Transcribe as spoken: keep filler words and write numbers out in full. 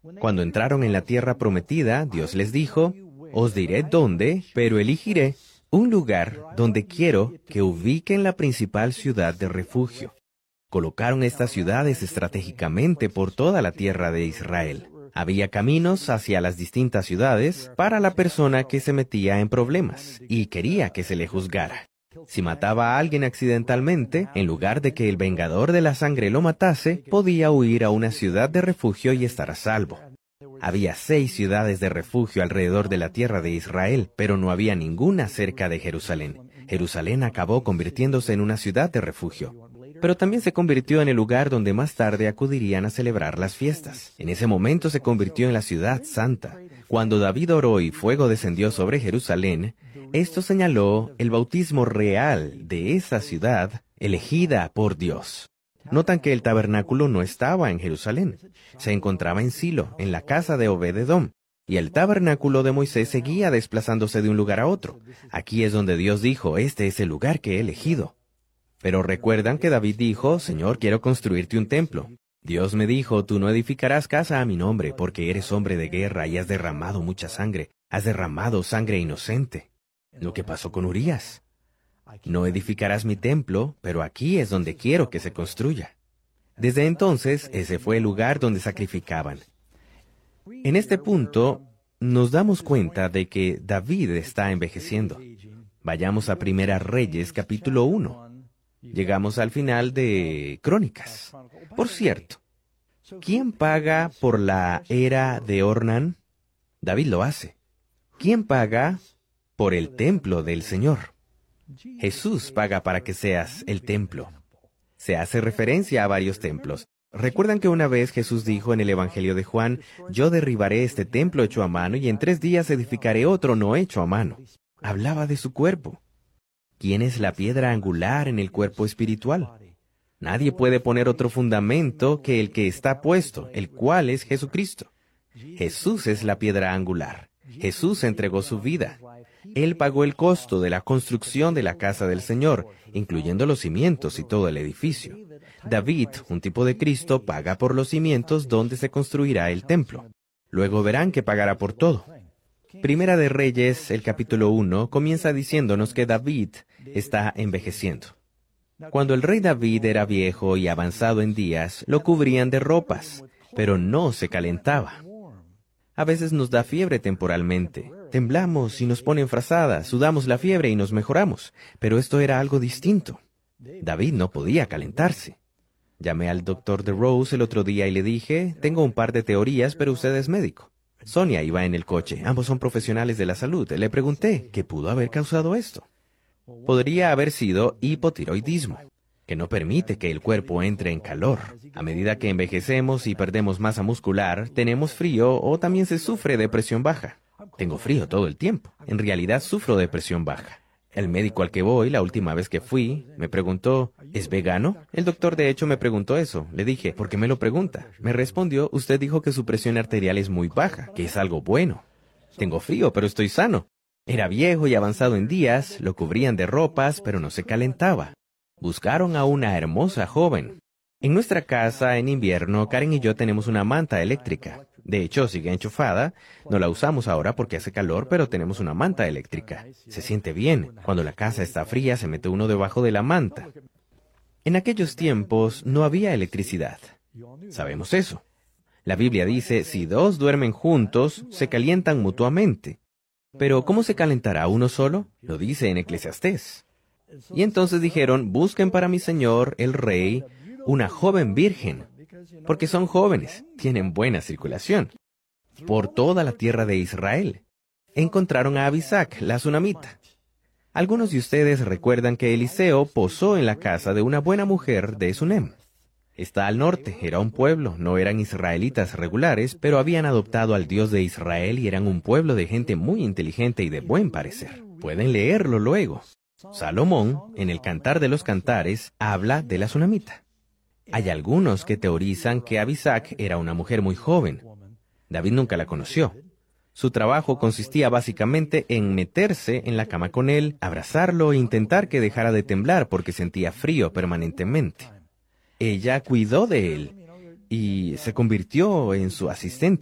Cuando entraron en la tierra prometida, Dios les dijo, os diré dónde, pero elegiré un lugar donde quiero que ubiquen la principal ciudad de refugio. Colocaron estas ciudades estratégicamente por toda la tierra de Israel. Había caminos hacia las distintas ciudades para la persona que se metía en problemas y quería que se le juzgara. Si mataba a alguien accidentalmente, en lugar de que el vengador de la sangre lo matase, podía huir a una ciudad de refugio y estar a salvo. Había seis ciudades de refugio alrededor de la tierra de Israel, pero no había ninguna cerca de Jerusalén. Jerusalén acabó convirtiéndose en una ciudad de refugio, pero también se convirtió en el lugar donde más tarde acudirían a celebrar las fiestas. En ese momento se convirtió en la ciudad santa. Cuando David oró y fuego descendió sobre Jerusalén, esto señaló el bautismo real de esa ciudad elegida por Dios. Notan que el tabernáculo no estaba en Jerusalén. Se encontraba en Silo, en la casa de Obed-Edom. Y el tabernáculo de Moisés seguía desplazándose de un lugar a otro. Aquí es donde Dios dijo, este es el lugar que he elegido. Pero recuerdan que David dijo, Señor, quiero construirte un templo. Dios me dijo, tú no edificarás casa a mi nombre, porque eres hombre de guerra y has derramado mucha sangre. Has derramado sangre inocente. Lo que pasó con Urías. No edificarás mi templo, pero aquí es donde quiero que se construya. Desde entonces, ese fue el lugar donde sacrificaban. En este punto, nos damos cuenta de que David está envejeciendo. Vayamos a Primera Reyes, capítulo uno. Llegamos al final de Crónicas. Por cierto, ¿quién paga por la era de Ornan? David lo hace. ¿Quién paga por el templo del Señor? Jesús paga para que seas el templo. Se hace referencia a varios templos. ¿Recuerdan que una vez Jesús dijo en el Evangelio de Juan, yo derribaré este templo hecho a mano y en tres días edificaré otro no hecho a mano? Hablaba de su cuerpo. ¿Quién es la piedra angular en el cuerpo espiritual? Nadie puede poner otro fundamento que el que está puesto, el cual es Jesucristo. Jesús es la piedra angular. Jesús entregó su vida. Él pagó el costo de la construcción de la casa del Señor, incluyendo los cimientos y todo el edificio. David, un tipo de Cristo, paga por los cimientos donde se construirá el templo. Luego verán que pagará por todo. Primera de Reyes, el capítulo uno, comienza diciéndonos que David está envejeciendo. Cuando el rey David era viejo y avanzado en días, lo cubrían de ropas, pero no se calentaba. A veces nos da fiebre temporalmente. Temblamos y nos ponen frazadas, sudamos la fiebre y nos mejoramos. Pero esto era algo distinto. David no podía calentarse. Llamé al doctor de Rose el otro día y le dije, tengo un par de teorías, pero usted es médico. Sonia iba en el coche, ambos son profesionales de la salud. Le pregunté, ¿qué pudo haber causado esto? Podría haber sido hipotiroidismo, que no permite que el cuerpo entre en calor. A medida que envejecemos y perdemos masa muscular, tenemos frío o también se sufre de presión baja. Tengo frío todo el tiempo. En realidad sufro de presión baja. El médico al que voy, la última vez que fui, me preguntó, ¿es vegano? El doctor de hecho me preguntó eso. Le dije, ¿por qué me lo pregunta? Me respondió, usted dijo que su presión arterial es muy baja, que es algo bueno. Tengo frío, pero estoy sano. Era viejo y avanzado en días, lo cubrían de ropas, pero no se calentaba. Buscaron a una hermosa joven. En nuestra casa, en invierno, Karen y yo tenemos una manta eléctrica. De hecho, sigue enchufada. No la usamos ahora porque hace calor, pero tenemos una manta eléctrica. Se siente bien. Cuando la casa está fría, se mete uno debajo de la manta. En aquellos tiempos no había electricidad. Sabemos eso. La Biblia dice, si dos duermen juntos, se calientan mutuamente. Pero, ¿cómo se calentará uno solo? Lo dice en Eclesiastés. Y entonces dijeron, busquen para mi señor, el rey, una joven virgen, porque son jóvenes, tienen buena circulación. Por toda la tierra de Israel. Encontraron a Abisac, la sunamita. Algunos de ustedes recuerdan que Eliseo posó en la casa de una buena mujer de Sunem. Está al norte, era un pueblo, no eran israelitas regulares, pero habían adoptado al Dios de Israel y eran un pueblo de gente muy inteligente y de buen parecer. Pueden leerlo luego. Salomón, en el Cantar de los Cantares, habla de la sunamita. Hay algunos que teorizan que Abisac era una mujer muy joven. David nunca la conoció. Su trabajo consistía básicamente en meterse en la cama con él, abrazarlo e intentar que dejara de temblar porque sentía frío permanentemente. Ella cuidó de él y se convirtió en su asistente.